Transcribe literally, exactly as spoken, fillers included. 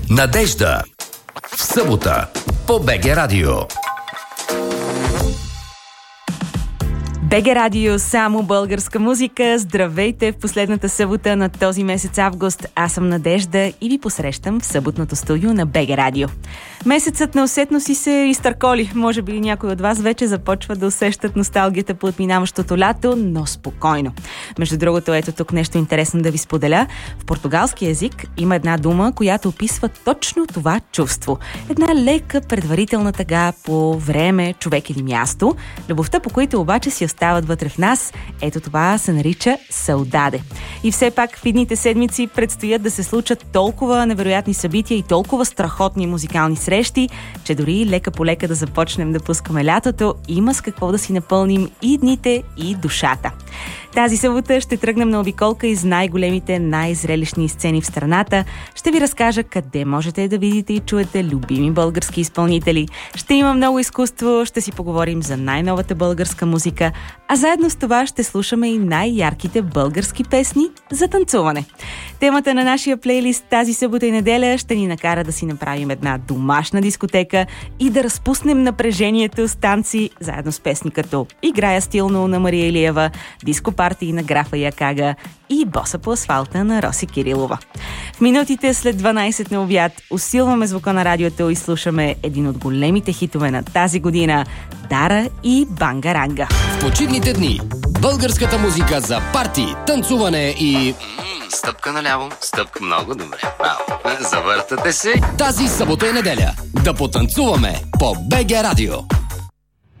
Надежда. В събота по БГ Радио. БГ Радио, само българска музика. Здравейте в последната събота на този месец август. Аз съм Надежда и ви посрещам в съботното студио на БГ Радио. Месецът неусетно си се изтърколи. Може би някой от вас вече започва да усещат носталгията по отминаващото лято, но спокойно. Между другото, ето тук нещо интересно да ви споделя. В португалски език има една дума, която описва точно това чувство. Една лека предварителна тъга по време, човек или място. Любовта, по които обаче си остават вътре в нас, ето това се нарича саудаде. И все пак в идните седмици предстоят да се случат толкова невероятни събития и толкова страхотни музикални срещи, че дори лека по лека да започнем да пускаме лятото, има с какво да си напълним и дните, и душата. Тази събота ще тръгнем на обиколка из най-големите, най-зрелищни сцени в страната. Ще ви разкажа къде можете да видите и чуете любими български изпълнители. Ще има много изкуство, ще си поговорим за най-новата българска музика, а заедно с това ще слушаме и най-ярките български песни за танцуване. Темата на нашия плейлист тази събота и неделя ще ни накара да си направим една домашна дискотека и да разпуснем напрежението с танци, заедно с песни като "Играя стилно" на Мария Илиева, "Диско партии" на Графа Якага и "Боса по асфалта" на Роси Кирилова. В минутите след дванайсет на обяд усилваме звука на радиото и слушаме един от големите хитове на тази година – Дара и Бангаранга. В почивните дни българската музика за парти, танцуване и... Стъпка наляво, стъпка много добре. Браво. Завъртате се. Тази събота и неделя да потанцуваме по БГ Радио.